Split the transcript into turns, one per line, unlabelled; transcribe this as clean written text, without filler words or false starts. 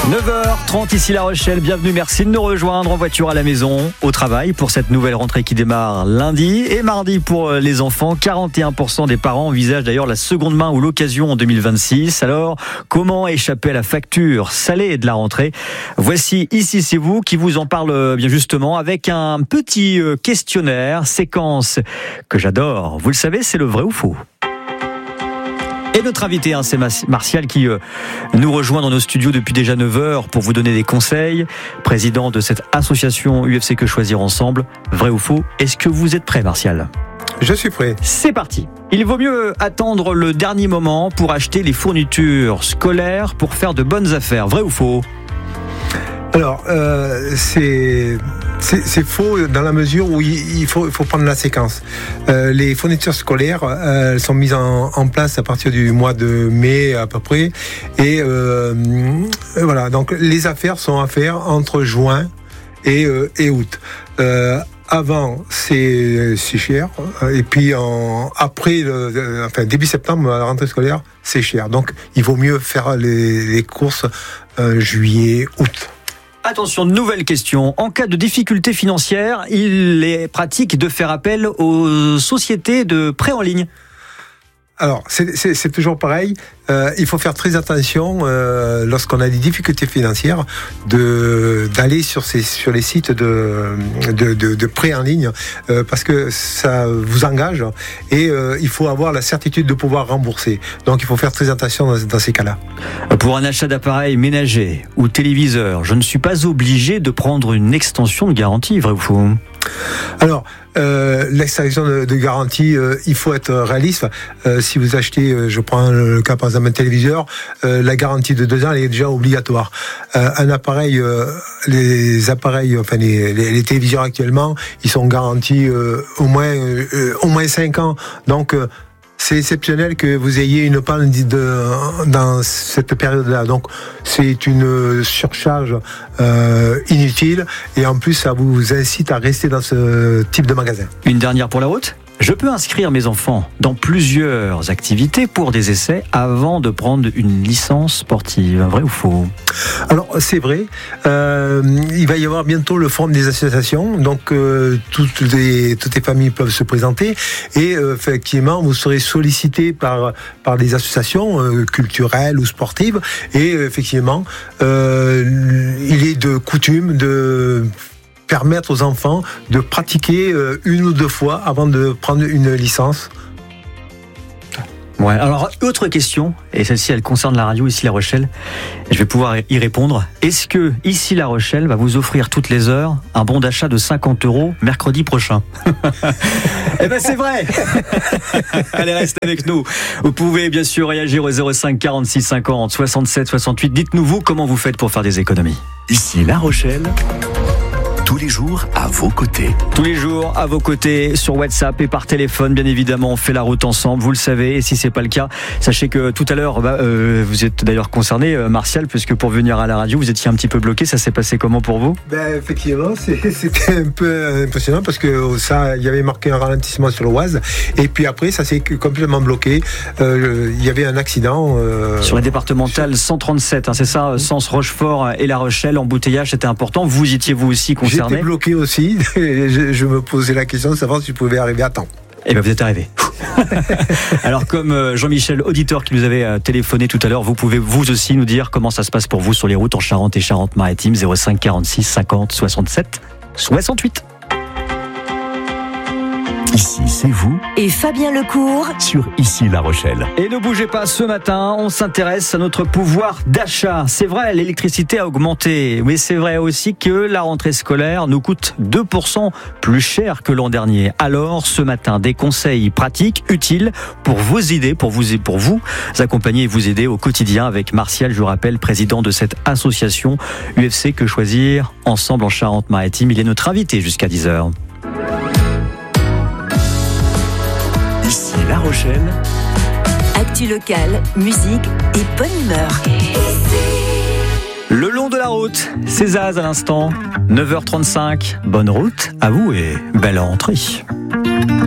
9h30 ici La Rochelle, bienvenue, merci de nous rejoindre en voiture, à la maison, au travail pour cette nouvelle rentrée qui démarre lundi et mardi pour les enfants. 41% des parents envisagent d'ailleurs la seconde main ou l'occasion en 2026. Alors, comment échapper à la facture salée de la rentrée? Voici Ici c'est vous qui vous en parle bien justement avec un petit questionnaire, séquence que j'adore. Vous le savez, c'est le vrai ou faux. Et notre invité, c'est Martial qui nous rejoint dans nos studios depuis déjà 9h pour vous donner des conseils. Président de cette association UFC Que Choisir Ensemble. Vrai ou faux? Est-ce que vous êtes prêt, Martial?
Je suis prêt.
C'est parti. Il vaut mieux attendre le dernier moment pour acheter les fournitures scolaires pour faire de bonnes affaires. Vrai ou faux?
Alors, c'est faux dans la mesure où il faut prendre la séquence. Les fournitures scolaires, elles sont mises en place à partir du mois de mai à peu près. Et voilà, donc les affaires sont à faire entre juin et août. Avant, c'est cher. Et puis après, début septembre, à la rentrée scolaire, c'est cher. Donc, il vaut mieux faire les courses juillet, août.
Attention, nouvelle question. En cas de difficulté financière, il est pratique de faire appel aux sociétés de prêt en ligne.
Alors, c'est toujours pareil. Il faut faire très attention lorsqu'on a des difficultés financières d'aller sur les sites de prêt en ligne parce que ça vous engage et il faut avoir la certitude de pouvoir rembourser. Donc, il faut faire très attention dans ces cas-là.
Pour un achat d'appareil ménager ou téléviseur, je ne suis pas obligé de prendre une extension de garantie, vrai ou faux?
Alors, l'extension de garantie, il faut être réaliste. Si vous achetez, je prends le cas par exemple un téléviseur, la garantie de 2 ans elle est déjà obligatoire. Un appareil, les appareils, enfin les téléviseurs actuellement, ils sont garantis au moins 5 ans. Donc c'est exceptionnel que vous ayez une panne dans cette période-là. Donc, c'est une surcharge inutile. Et en plus, ça vous incite à rester dans ce type de magasin.
Une dernière pour la route. Je peux inscrire mes enfants dans plusieurs activités pour des essais avant de prendre une licence sportive. Vrai ou faux?
Alors, c'est vrai. Il va y avoir bientôt le forum des associations. Donc, toutes les familles peuvent se présenter. Et effectivement, vous serez sollicité par des associations culturelles ou sportives. Et effectivement, il est de coutume de permettre aux enfants de pratiquer 1 ou 2 fois avant de prendre une licence.
Ouais, alors autre question, et celle-ci elle concerne la radio ici La Rochelle, je vais pouvoir y répondre. Est-ce que ici La Rochelle va vous offrir toutes les heures un bon d'achat de 50 € mercredi prochain? Eh ben c'est vrai. Allez, restez avec nous. Vous pouvez bien sûr réagir au 05 46 50 67 68. Dites-nous vous comment vous faites pour faire des économies.
Ici La Rochelle. Tous les jours à vos côtés.
Tous les jours à vos côtés sur WhatsApp et par téléphone, bien évidemment. On fait la route ensemble, vous le savez. Et si c'est pas le cas, sachez que tout à l'heure, vous êtes d'ailleurs concerné, Martial, puisque pour venir à la radio, vous étiez un petit peu bloqué. Ça s'est passé comment pour vous?
Effectivement, c'était un peu impressionnant parce que il y avait marqué un ralentissement sur l'Oise. Et puis après, ça s'est complètement bloqué. Il y avait un accident.
Sur la départementale 137, c'est ça, sens Rochefort et La Rochelle. Embouteillage, c'était important. Vous étiez vous aussi concerné?
J'étais bloqué aussi. Je me posais la question de savoir si je pouvais arriver à temps.
Eh bien, vous êtes arrivé. Alors, comme Jean-Michel, auditeur qui nous avait téléphoné tout à l'heure, vous pouvez vous aussi nous dire comment ça se passe pour vous sur les routes en Charente et Charente-Maritime. 05 46 50 67 68.
Ici, c'est vous.
Et Fabien Lecourt
Sur Ici La Rochelle.
Et ne bougez pas, ce matin, on s'intéresse à notre pouvoir d'achat. C'est vrai, l'électricité a augmenté, mais c'est vrai aussi que la rentrée scolaire nous coûte 2% plus cher que l'an dernier. Alors, ce matin, des conseils pratiques, utiles pour vos idées, pour vous accompagner et vous aider au quotidien avec Martial, je vous rappelle, président de cette association UFC Que Choisir Ensemble en Charente-Maritime. Il est notre invité jusqu'à 10h.
Ici La Rochelle.
Actu locale, musique et bonne humeur.
Le long de la route, c'est Zaz à l'instant. 9h35, bonne route à vous et belle rentrée.